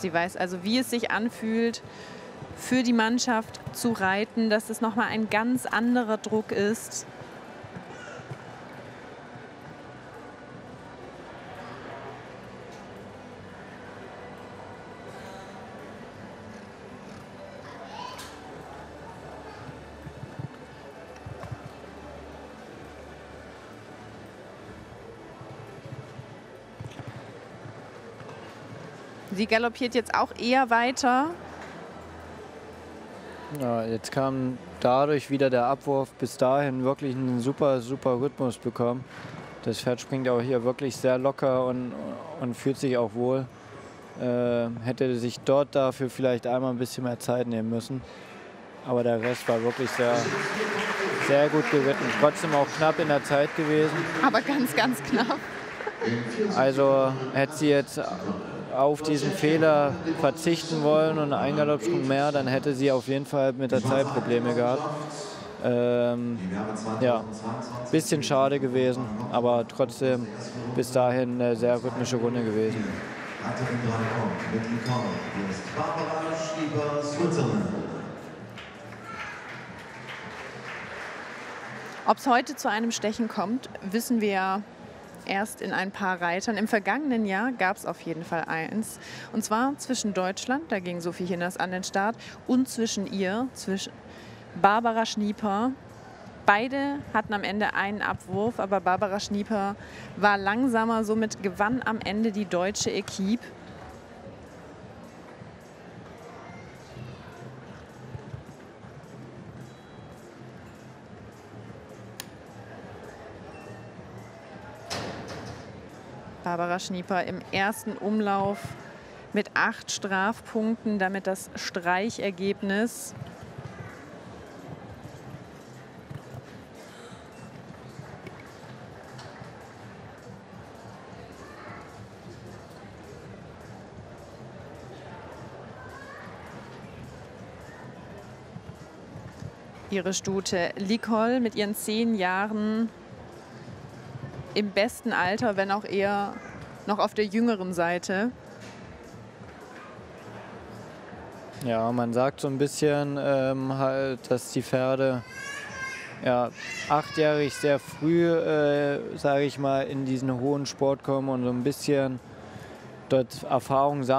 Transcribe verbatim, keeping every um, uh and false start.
Sie weiß also, wie es sich anfühlt, für die Mannschaft zu reiten, dass es noch mal ein ganz anderer Druck ist. Sie galoppiert jetzt auch eher weiter. Ja, jetzt kam dadurch wieder der Abwurf, bis dahin wirklich einen super, super Rhythmus bekommen. Das Pferd springt auch hier wirklich sehr locker und, und fühlt sich auch wohl. Äh, hätte sich dort dafür vielleicht einmal ein bisschen mehr Zeit nehmen müssen. Aber der Rest war wirklich sehr, sehr gut geritten. Trotzdem auch knapp in der Zeit gewesen. Aber ganz, ganz knapp. Also hätte sie jetzt auf diesen Fehler verzichten wollen und einen Galoppsprung mehr, dann hätte sie auf jeden Fall mit der Zeit Probleme gehabt. Ähm, ja, bisschen schade gewesen, aber trotzdem bis dahin eine sehr rhythmische Runde gewesen. Ob es heute zu einem Stechen kommt, wissen wir ja erst in ein paar Reitern. Im vergangenen Jahr gab es auf jeden Fall eins. Und zwar zwischen Deutschland, da ging Sophie Hinners an den Start, und zwischen ihr, zwischen Barbara Schnieper. Beide hatten am Ende einen Abwurf, aber Barbara Schnieper war langsamer, somit gewann am Ende die deutsche Equipe. Barbara Schnieper im ersten Umlauf mit acht Strafpunkten, damit das Streichergebnis. Ihre Stute Licol mit ihren zehn Jahren im besten Alter, wenn auch eher noch auf der jüngeren Seite. Ja, man sagt so ein bisschen ähm, halt, dass die Pferde ja, achtjährig sehr früh, äh, sage ich mal, in diesen hohen Sport kommen und so ein bisschen dort Erfahrung sammeln.